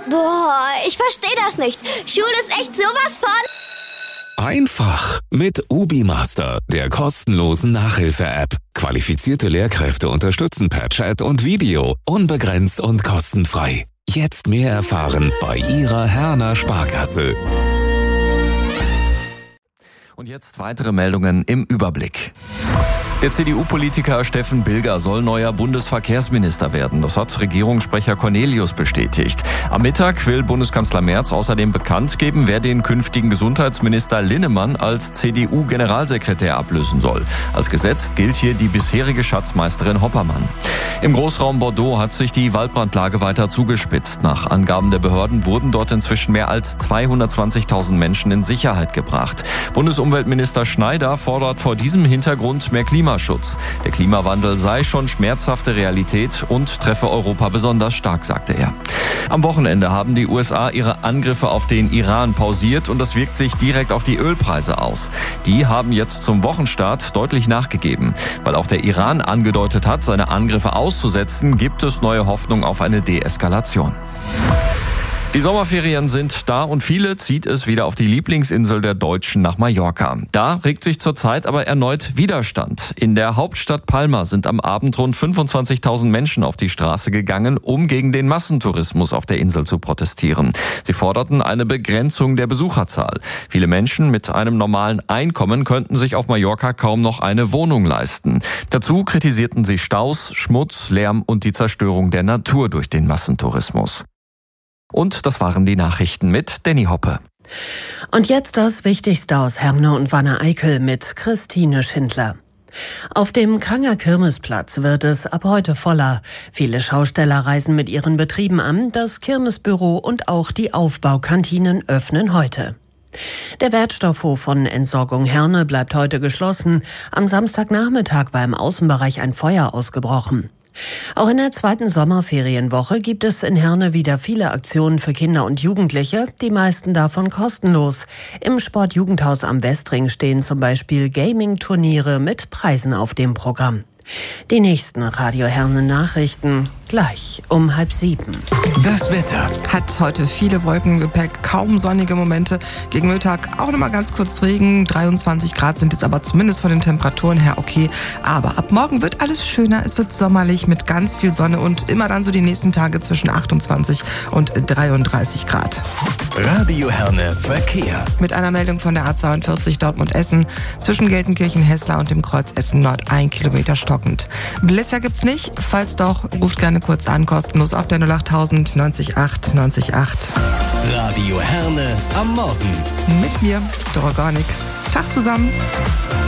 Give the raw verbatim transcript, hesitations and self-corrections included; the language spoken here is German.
Boah, ich verstehe das nicht. Schule ist echt sowas von... Einfach mit UbiMaster, der kostenlosen Nachhilfe-App. Qualifizierte Lehrkräfte unterstützen per Chat und Video, unbegrenzt und kostenfrei. Jetzt mehr erfahren bei Ihrer Herner Sparkasse. Und jetzt weitere Meldungen im Überblick. Der C D U-Politiker Steffen Bilger soll neuer Bundesverkehrsminister werden. Das hat Regierungssprecher Cornelius bestätigt. Am Mittag will Bundeskanzler Merz außerdem bekannt geben, wer den künftigen Gesundheitsminister Linnemann als C D U-Generalsekretär ablösen soll. Als gesetzt gilt hier die bisherige Schatzmeisterin Hoppermann. Im Großraum Bordeaux hat sich die Waldbrandlage weiter zugespitzt. Nach Angaben der Behörden wurden dort inzwischen mehr als zweihundertzwanzigtausend Menschen in Sicherheit gebracht. Bundesumweltminister Schneider fordert vor diesem Hintergrund mehr Klimaschutz. Der Klimawandel sei schon schmerzhafte Realität und treffe Europa besonders stark, sagte er. Am Wochenende haben die U S A ihre Angriffe auf den Iran pausiert und das wirkt sich direkt auf die Ölpreise aus. Die haben jetzt zum Wochenstart deutlich nachgegeben. Weil auch der Iran angedeutet hat, seine Angriffe auszusetzen, gibt es neue Hoffnung auf eine Deeskalation. Die Sommerferien sind da und viele zieht es wieder auf die Lieblingsinsel der Deutschen nach Mallorca. Da regt sich zurzeit aber erneut Widerstand. In der Hauptstadt Palma sind am Abend rund fünfundzwanzigtausend Menschen auf die Straße gegangen, um gegen den Massentourismus auf der Insel zu protestieren. Sie forderten eine Begrenzung der Besucherzahl. Viele Menschen mit einem normalen Einkommen könnten sich auf Mallorca kaum noch eine Wohnung leisten. Dazu kritisierten sie Staus, Schmutz, Lärm und die Zerstörung der Natur durch den Massentourismus. Und das waren die Nachrichten mit Danny Hoppe. Und jetzt das Wichtigste aus Herne und Wanne-Eickel mit Christine Schindler. Auf dem Kranger Kirmesplatz wird es ab heute voller. Viele Schausteller reisen mit ihren Betrieben an. Das Kirmesbüro und auch die Aufbaukantinen öffnen heute. Der Wertstoffhof von Entsorgung Herne bleibt heute geschlossen. Am Samstagnachmittag war im Außenbereich ein Feuer ausgebrochen. Auch in der zweiten Sommerferienwoche gibt es in Herne wieder viele Aktionen für Kinder und Jugendliche, die meisten davon kostenlos. Im Sportjugendhaus am Westring stehen zum Beispiel Gaming-Turniere mit Preisen auf dem Programm. Die nächsten Radio Herne Nachrichten gleich um halb sieben. Das Wetter hat heute viele Wolkengepäck, kaum sonnige Momente. Gegen Mittag auch nochmal ganz kurz Regen. dreiundzwanzig Grad sind jetzt aber zumindest von den Temperaturen her okay. Aber ab morgen wird alles schöner. Es wird sommerlich mit ganz viel Sonne und immer dann so die nächsten Tage zwischen achtundzwanzig und dreiunddreißig Grad. Radio Herne Verkehr. Mit einer Meldung von der A zweiundvierzig Dortmund-Essen. Zwischen Gelsenkirchen-Hessler und dem Kreuz Essen-Nord ein Kilometer stockend. Blitzer gibt's nicht. Falls doch, ruft gerne kurz an, kostenlos auf der null achttausend neunzig acht neunzig acht. Radio Herne am Morgen. Mit mir, Dora Gornik. Tag zusammen.